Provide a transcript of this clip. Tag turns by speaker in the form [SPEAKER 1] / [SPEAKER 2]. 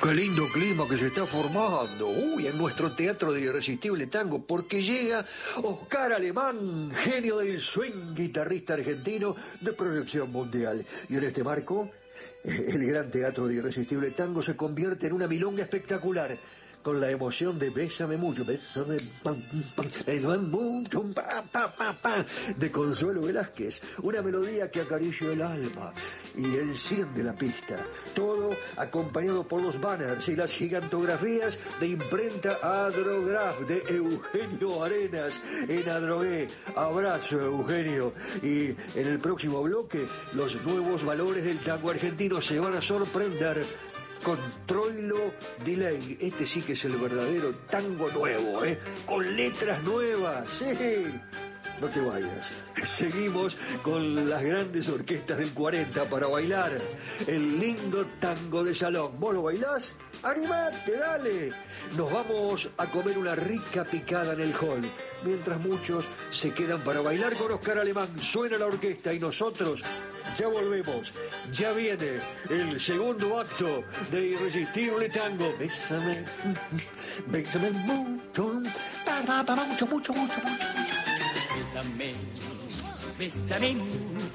[SPEAKER 1] Qué lindo clima que se está formando. En nuestro teatro de Irresistible Tango, porque llega Oscar Alemán, genio del swing, guitarrista argentino de proyección mundial. Y en este marco, el gran teatro de Irresistible Tango se convierte en una milonga espectacular, con la emoción de Bésame mucho, bésame, pam, pam, bésame mucho, pam, pam, pam, pam, de Consuelo Velázquez, una melodía que acaricia el alma y enciende la pista, todo acompañado por los banners y las gigantografías de imprenta Adrograph de Eugenio Arenas en Adrogué. Abrazo, Eugenio. Y en el próximo bloque, los nuevos valores del tango argentino se van a sorprender con Troilo Delay. Este sí que es el verdadero tango nuevo, con letras nuevas. Sí. No te vayas. Seguimos con las grandes orquestas del 40 para bailar el lindo tango de salón. ¿Vos lo bailás? ¡Animate, dale! Nos vamos a comer una rica picada en el hall, mientras muchos se quedan para bailar con Oscar Alemán. Suena la orquesta y nosotros ya volvemos. Ya viene el segundo acto de Irresistible Tango. Bésame, bésame mucho, mucho, mucho, mucho, mucho, mucho.
[SPEAKER 2] Bésame, bésame mucho.